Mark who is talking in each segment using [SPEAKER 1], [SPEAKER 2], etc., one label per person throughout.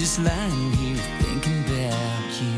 [SPEAKER 1] just lying here thinking about you.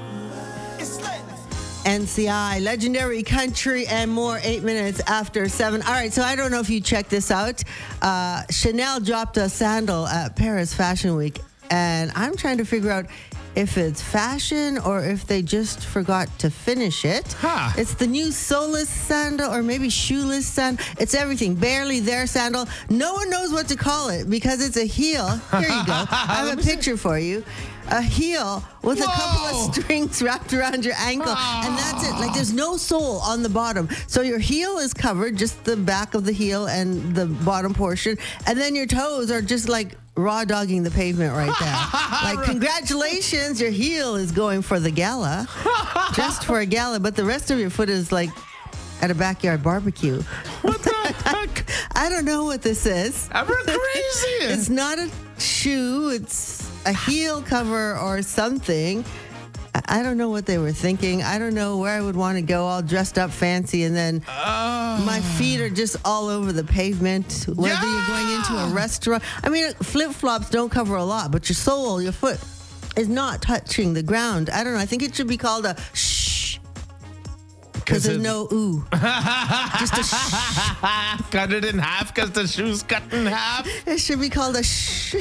[SPEAKER 2] NCI, Legendary Country and more, 8 minutes after 7. All right, so I don't know if you checked this out. Chanel dropped a sandal at Paris Fashion Week, and I'm trying to figure out if it's fashion or if they just forgot to finish it.
[SPEAKER 3] Huh.
[SPEAKER 2] It's the new soleless sandal or maybe shoeless sandal. It's everything. Barely there sandal. No one knows what to call it because it's a heel. Here you go. I have a picture for you. A heel with a couple of strings wrapped around your ankle. And that's it. Like there's no sole on the bottom. So your heel is covered, just the back of the heel and the bottom portion. And then your toes are just like raw dogging the pavement right there. Like, congratulations, your heel is going for the gala. Just for a gala. But the rest of your foot is like at a backyard barbecue.
[SPEAKER 3] What the heck?
[SPEAKER 2] I don't know what this is.
[SPEAKER 3] I'm crazy.
[SPEAKER 2] It's not a shoe. It's a heel cover or something. I don't know what they were thinking. I don't know where I would want to go all dressed up fancy and then my feet are just all over the pavement, whether you're going into a restaurant. I mean, flip-flops don't cover a lot, but your sole, your foot, is not touching the ground. I don't know. I think it should be called a shh. Because there's no ooh. Just a shh.
[SPEAKER 3] Cut it in half because the shoe's cut in half.
[SPEAKER 2] It should be called a shh.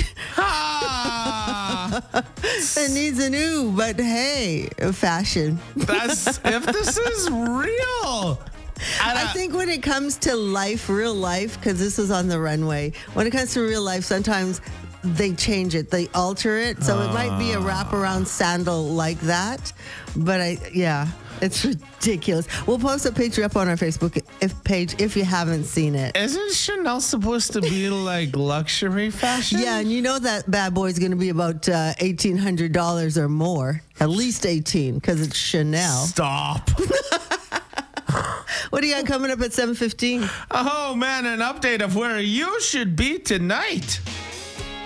[SPEAKER 2] It needs an ooh, but hey, fashion.
[SPEAKER 3] That's if this is real.
[SPEAKER 2] I think when it comes to life, real life, because this is on the runway, when it comes to real life, sometimes they change it, they alter it. So it might be a wraparound sandal like that. But it's ridiculous. We'll post a picture up on our Facebook page if you haven't seen it.
[SPEAKER 3] Isn't Chanel supposed to be like luxury fashion?
[SPEAKER 2] Yeah, and you know that bad boy is going to be about $1,800 or more. At least 18 because it's Chanel.
[SPEAKER 3] Stop.
[SPEAKER 2] What do you got coming up at 7:15?
[SPEAKER 3] Oh, man, an update of where you should be tonight.